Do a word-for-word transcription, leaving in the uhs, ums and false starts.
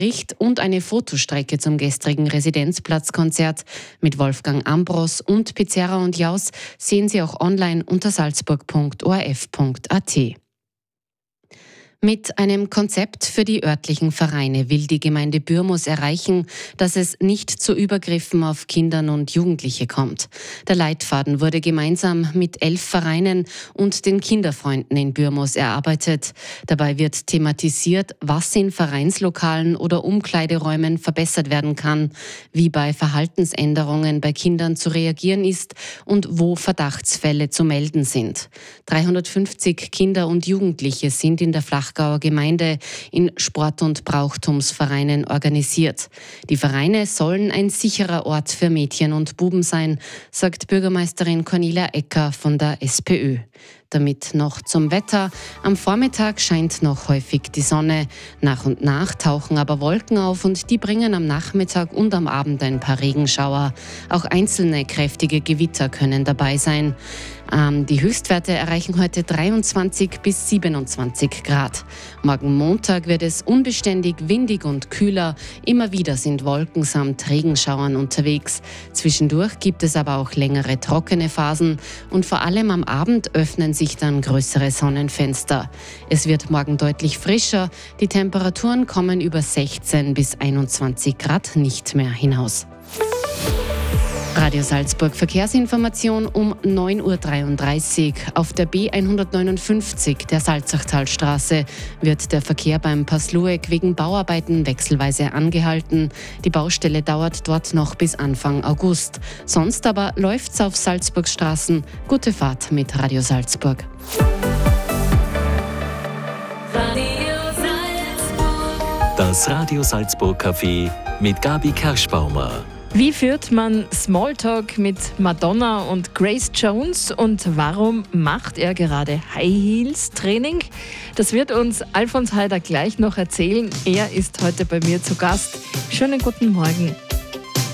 Bericht und eine Fotostrecke zum gestrigen Residenzplatzkonzert mit Wolfgang Ambros und Pizzerra und Jaus sehen Sie auch online unter salzburg punkt o r f punkt a t. Mit einem Konzept für die örtlichen Vereine will die Gemeinde Bürmus erreichen, dass es nicht zu Übergriffen auf Kinder und Jugendliche kommt. Der Leitfaden wurde gemeinsam mit elf Vereinen und den Kinderfreunden in Bürmus erarbeitet. Dabei wird thematisiert, was in Vereinslokalen oder Umkleideräumen verbessert werden kann, wie bei Verhaltensänderungen bei Kindern zu reagieren ist und wo Verdachtsfälle zu melden sind. dreihundertfünfzig Kinder und Jugendliche sind in der Flach Gemeinde in Sport- und Brauchtumsvereinen organisiert. Die Vereine sollen ein sicherer Ort für Mädchen und Buben sein, sagt Bürgermeisterin Cornelia Ecker von der S P Ö. Damit noch zum Wetter. Am Vormittag scheint noch häufig die Sonne. Nach und nach tauchen aber Wolken auf und die bringen am Nachmittag und am Abend ein paar Regenschauer. Auch einzelne kräftige Gewitter können dabei sein. Ähm, die Höchstwerte erreichen heute dreiundzwanzig bis siebenundzwanzig Grad. Morgen Montag wird es unbeständig, windig und kühler. Immer wieder sind Wolken samt Regenschauern unterwegs. Zwischendurch gibt es aber auch längere trockene Phasen und vor allem am Abend öffnen sich dann größere Sonnenfenster. Es wird morgen deutlich frischer. Die Temperaturen kommen über sechzehn bis einundzwanzig Grad nicht mehr hinaus. Radio Salzburg Verkehrsinformation um neun Uhr dreiunddreißig. Auf der B hundertneunundfünfzig der Salzachtalstraße wird der Verkehr beim Passlueck wegen Bauarbeiten wechselweise angehalten. Die Baustelle dauert dort noch bis Anfang August. Sonst aber läuft's auf Salzburgs Straßen. Gute Fahrt mit Radio Salzburg. Radio Salzburg. Das Radio Salzburg Café mit Gabi Kerschbaumer. Wie führt man Smalltalk mit Madonna und Grace Jones und warum macht er gerade High Heels Training? Das wird uns Alfons Heider gleich noch erzählen. Er ist heute bei mir zu Gast. Schönen guten Morgen.